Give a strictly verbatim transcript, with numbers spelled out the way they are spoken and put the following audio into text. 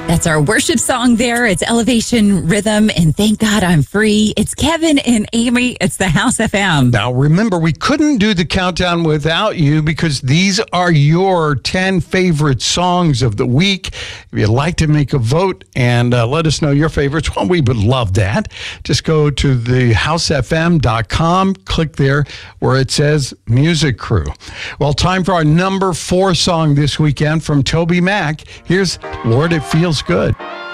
That's our worship song there. It's Elevation Rhythm and Thank God I'm Free. It's Kevin and Amy. It's the House F M. Now, remember, we couldn't do the countdown without you because these are your ten favorite songs of the week. If you'd like to make a vote and uh, let us know your favorites, well, we would love that. Just go to the house f m dot com, click there where it says Music Crew. Well, time for our number four song this weekend from Toby Mac. Here's Lord, It Feels Good.